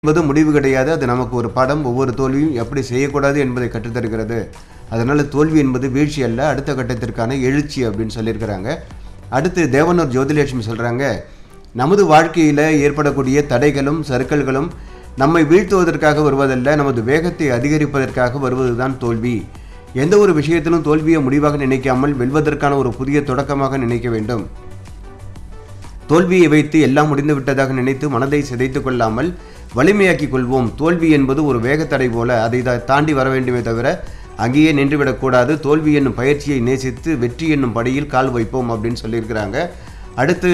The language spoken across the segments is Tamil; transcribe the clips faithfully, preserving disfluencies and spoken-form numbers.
என்பது முடிவு கிடையாது. அது நமக்கு ஒரு பாடம். ஒவ்வொரு தோல்வியும் எப்படி செய்யக்கூடாது என்பதை கற்றுத்தருகிறது. அதனால் தோல்வி என்பது வீழ்ச்சி அல்ல, அடுத்த கட்டத்திற்கான எழுச்சி அப்படின்னு சொல்லியிருக்கிறாங்க. அடுத்து தேவனூர் ஜோதிலட்சுமி சொல்கிறாங்க, நமது வாழ்க்கையில் ஏற்படக்கூடிய தடைகளும் சறுக்கல்களும் நம்மை வீழ்த்துவதற்காக வருவதல்ல, நமது வேகத்தை அதிகரிப்பதற்காக வருவது தான் தோல்வி. எந்த ஒரு விஷயத்திலும் தோல்வியை முடிவாக நினைக்காமல் வெல்வதற்கான ஒரு புதிய தொடக்கமாக நினைக்க வேண்டும். தோல்வியை வைத்து எல்லாம் முடிந்து விட்டதாக நினைத்து மனதை சிதைத்துக் கொள்ளாமல் வலிமையாக்கிக் கொள்வோம். தோல்வி என்பது ஒரு வேகத்தடை போல, அதை தாண்டி வர வேண்டுமே தவிர அங்கேயே நின்றுவிடக்கூடாது. தோல்வி என்னும் பயிற்சியை நேசித்து வெற்றி என்னும் படியில் கால் வைப்போம் அப்படின்னு சொல்லியிருக்கிறாங்க. அடுத்து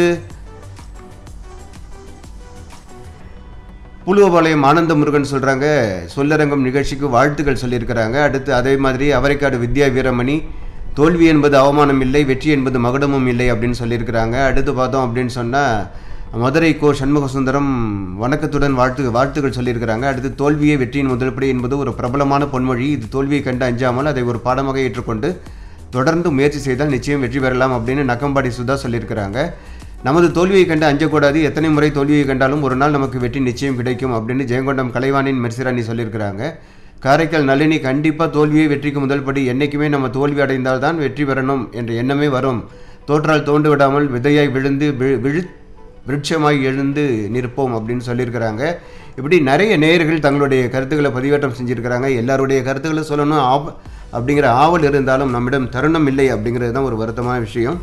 புலுவபாளையம் ஆனந்த முருகன் சொல்கிறாங்க, சொல்லரங்கம் நிகழ்ச்சிக்கு வாழ்த்துக்கள் சொல்லியிருக்கிறாங்க. அடுத்து அதே மாதிரி அவரைக்காடு வித்யா வீரமணி, தோல்வி என்பது அவமானம் இல்லை, வெற்றி என்பது மகுடமும் இல்லை அப்படின்னு சொல்லியிருக்கிறாங்க. அடுத்து பார்த்தோம் அப்படின்னு சொன்னால் மதுரை கோ சண்முக சுந்தரம் வணக்கத்துடன் வாழ்த்து வாழ்த்துக்கள் சொல்லியிருக்கிறாங்க. அடுத்து தோல்வியே வெற்றியின் முதல்படி என்பது ஒரு பிரபலமான பொன்மொழி. இது தோல்வியை கண்டு அஞ்சாமல் அதை ஒரு பாடமாக ஏற்றுக்கொண்டு தொடர்ந்து முயற்சி செய்தால் நிச்சயம் வெற்றி பெறலாம் அப்படின்னு நக்கம்பாடி சுதா சொல்லியிருக்கிறாங்க. நமது தோல்வியை கண்டு அஞ்சக்கூடாது, எத்தனை முறை தோல்வியை கண்டாலும் ஒரு நாள் நமக்கு வெற்றி நிச்சயம் கிடைக்கும் அப்படின்னு ஜெயங்கொண்டம் கலைவாணின் மெர்சிராணி சொல்லியிருக்கிறாங்க. காரைக்கால் நளினி, கண்டிப்பாக தோல்வியை வெற்றிக்கு முதல் படி. என்றைக்குமே நம்ம தோல்வி அடைந்தால் தான் வெற்றி பெறணும் என்ற எண்ணமே வரும். தோற்றால் தோண்டு விடாமல் விதையாய் விழுந்து விழு விருட்சமாய் எழுந்து நிற்போம் அப்படின்னு சொல்லியிருக்கிறாங்க. இப்படி நிறைய நேயர்கள் தங்களுடைய கருத்துக்களை பதிவேற்றம் செஞ்சுருக்கிறாங்க. எல்லாருடைய கருத்துக்களை சொல்லணும் ஆப் அப்படிங்கிற ஆவல் இருந்தாலும் நம்மிடம் தருணம் இல்லை அப்படிங்கிறது தான் ஒரு வருத்தமான விஷயம்.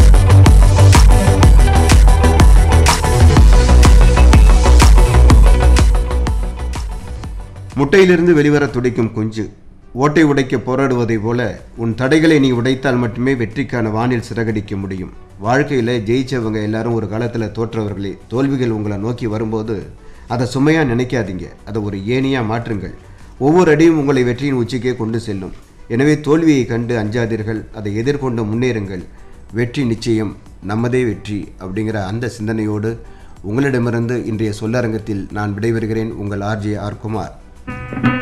முட்டையிலிருந்து வெளிவர துடிக்கும் குஞ்சு ஓட்டை உடைக்க போராடுவதை போல உன் தடைகளை நீ உடைத்தால் மட்டுமே வெற்றிக்கான வானில் சிறகடிக்க முடியும். வாழ்க்கையில் ஜெயிச்சவங்க எல்லாரும் ஒரு காலத்தில் தோற்றவர்களே. தோல்விகள் உங்களை நோக்கி வரும்போது அதை சுமையாக நினைக்காதீங்க, அதை ஒரு ஏணியாக மாற்றுங்கள். ஒவ்வொரு அடியும் உங்களை வெற்றியின் உச்சிக்கே கொண்டு செல்லும். எனவே தோல்வியை கண்டு அஞ்சாதீர்கள், அதை எதிர்கொண்டு முன்னேறுங்கள். வெற்றி நிச்சயம், நம்மதே வெற்றி அப்படிங்கிற அந்த சிந்தனையோடு உங்களிடமிருந்து இன்றைய சொல்லரங்கத்தில் நான் விடைபெறுகிறேன். உங்கள் ஆர்ஜே ஆர் குமார்.